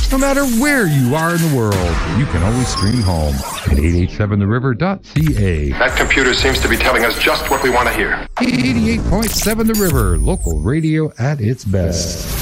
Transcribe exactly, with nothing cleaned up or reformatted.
No matter where you are in the world, you can always stream home at eight eight seven the river dot c a. That computer seems to be telling us just what we want to hear. eighty-eight point seven The River, local radio at its best.